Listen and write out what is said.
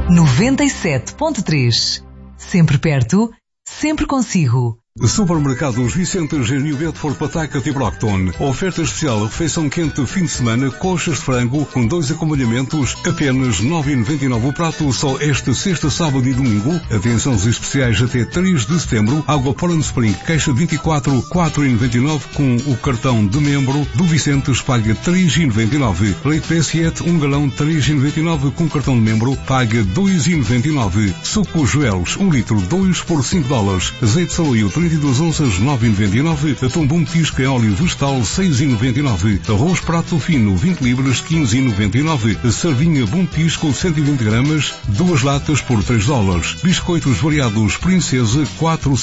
97.3. Sempre perto, sempre consigo. Supermercados Vicentes em New Bedford, Pawtucket e Brockton. Oferta especial, refeição quente fim de semana, coxas de frango com 2 acompanhamentos, apenas 9,99 o prato, só esta sexta, sábado e domingo. Atenções especiais até 3 de setembro. Água Poland Spring, caixa 24, 4,99 com o cartão de membro do Vicentes, paga 3,99. Leite PS7, 1 galão, 3,99 com cartão de membro, paga 2,99. Suco Joelhos, 1 litro, 2 por $5. Azeite Saloio, 32 onças, 9,99. Atum Bom Petisco em óleo vegetal, 6,99. Arroz prato fino, 20 libras, 15,99. Sardinha Bom Petisco, 120 gramas, 2 latas por $3. Biscoitos variados Princesa, 4